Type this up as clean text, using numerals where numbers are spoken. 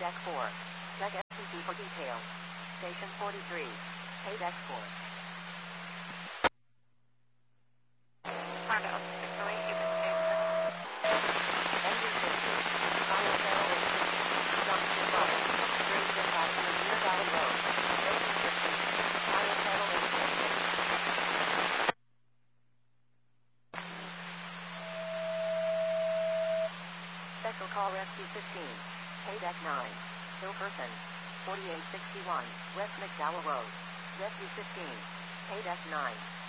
Deck 4. Check STC for details. Station 43. Deck 4. Cargo, Victoria Human Station. Engine safety. Fire channel ignition. Junction fire. Bridge impact to Deer Valley Road. Braking system. Fire channel ignition. Special call Rescue 15. Deck 9. Hill person. 4861. West McDowell Road. Rescue 15. Deck 9.